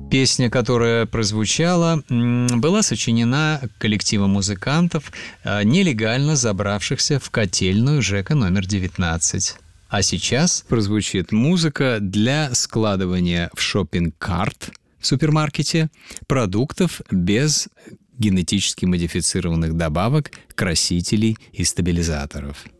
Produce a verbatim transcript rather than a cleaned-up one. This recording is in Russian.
Песня, которая прозвучала, была сочинена коллективом музыкантов, нелегально забравшихся в котельную ЖЭКа номер девятнадцать. А сейчас прозвучит музыка для складывания в шоппинг-карт в супермаркете продуктов без генетически модифицированных добавок, красителей и стабилизаторов.